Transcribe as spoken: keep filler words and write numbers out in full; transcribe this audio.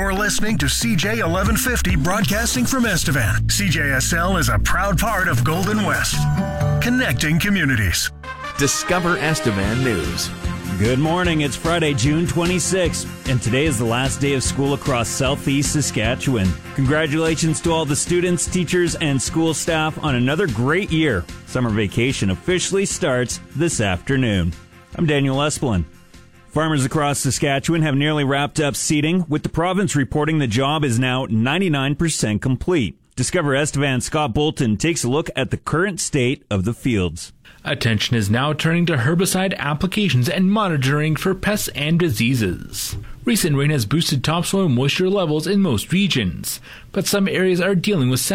You're listening to C J eleven fifty broadcasting from Estevan. C J S L is a proud part of Golden West, connecting communities. Discover Estevan News. Good morning. It's Friday, June twenty-sixth, and today is the last day of school across southeast Saskatchewan. Congratulations to all the students, teachers, and school staff on another great year. Summer vacation officially starts this afternoon. I'm Daniel Esplin. Farmers across Saskatchewan have nearly wrapped up seeding, with the province reporting the job is now ninety-nine percent complete. Discover Estevan's Scott Bolton takes a look at the current state of the fields. Attention is now turning to herbicide applications and monitoring for pests and diseases. Recent rain has boosted topsoil moisture levels in most regions, but some areas are dealing with